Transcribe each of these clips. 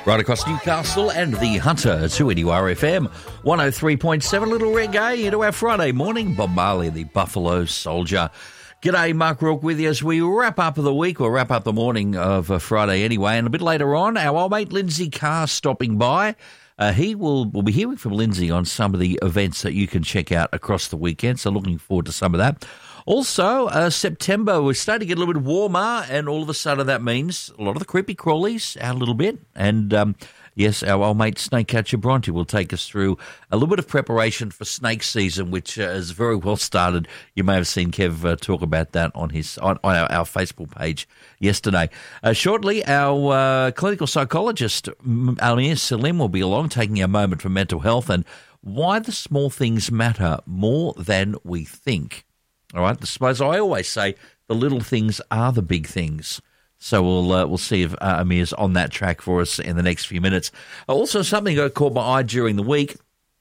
Right across Newcastle and the Hunter to NURFM 103.7. Little reggae into our Friday morning. Bob Marley, the Buffalo Soldier. G'day, Mark Rourke with you as we wrap up the week, or wrap up the morning of Friday anyway. And a bit later on, our old mate Lindsay Carr stopping by. We'll be hearing from Lindsay on some of the events that you can check out across the weekend. So looking forward to some of that. Also, September, we're starting to get a little bit warmer, and all of a sudden that means a lot of the creepy crawlies out a little bit. And, yes, our old mate Snake Catcher Bronte will take us through a little bit of preparation for snake season, which has very well started. You may have seen Kev talk about that on our Facebook page yesterday. Shortly, our clinical psychologist, Amir Salim, will be along, taking a moment for mental health and why the small things matter more than we think. All right, as I always say, the little things are the big things. So we'll see if Amir's on that track for us in the next few minutes. Also, something that caught my eye during the week.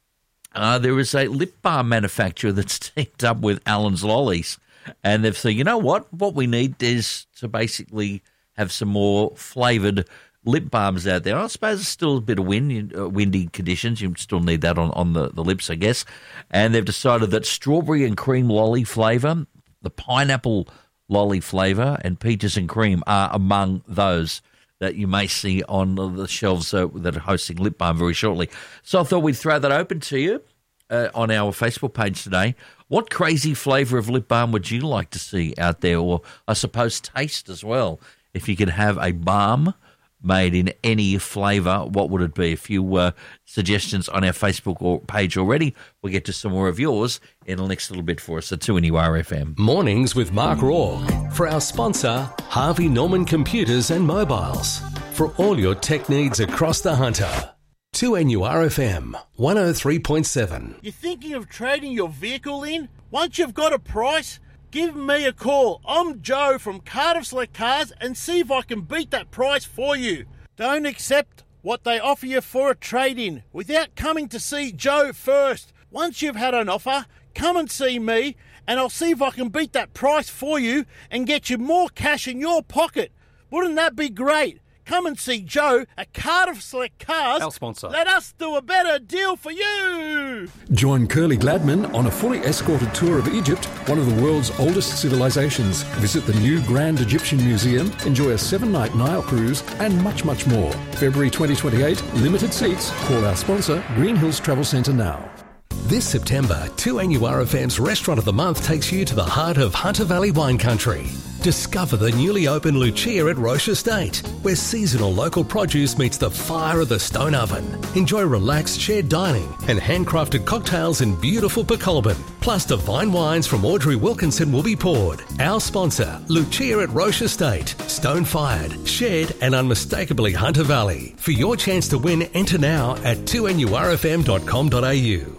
There is a lip balm manufacturer that's teamed up with Allen's Lollies, and they've said, you know what we need is to basically have some more flavoured lip balms out there. I suppose it's still a bit of windy conditions. You still need that on the lips, I guess. And they've decided that strawberry and cream lolly flavour, the pineapple lolly flavour, and peaches and cream are among those that you may see on the shelves that are hosting lip balm very shortly. So I thought we'd throw that open to you on our Facebook page today. What crazy flavour of lip balm would you like to see out there, or I suppose taste as well? If you could have a balm made in any flavour, what would it be? A few suggestions on our Facebook page already. We'll get to some more of yours in the next little bit for us at 2NURFM. Mornings with Mark Rourke. For our sponsor, Harvey Norman Computers and Mobiles. For all your tech needs across the Hunter. 2NURFM 103.7. You're thinking of trading your vehicle in? Once you've got a price, give me a call. I'm Joe from Cardiff Select Cars, and see if I can beat that price for you. Don't accept what they offer you for a trade-in without coming to see Joe first. Once you've had an offer, come and see me, and I'll see if I can beat that price for you and get you more cash in your pocket. Wouldn't that be great? Come and see Joe at Cardiff Select Cars. Our sponsor. Let us do a better deal for you. Join Curly Gladman on a fully escorted tour of Egypt, one of the world's oldest civilizations. Visit the new Grand Egyptian Museum, enjoy a 7-night Nile cruise, and much, much more. February 2028, limited seats. Call our sponsor, Green Hills Travel Centre now. This September, 2NURFM's Restaurant of the Month takes you to the heart of Hunter Valley wine country. Discover the newly opened Lucia at Roche Estate, where seasonal local produce meets the fire of the stone oven. Enjoy relaxed shared dining and handcrafted cocktails in beautiful Pecolbin. Plus divine wines from Audrey Wilkinson will be poured. Our sponsor, Lucia at Roche Estate. Stone-fired, shared and unmistakably Hunter Valley. For your chance to win, enter now at 2NURFM.com.au.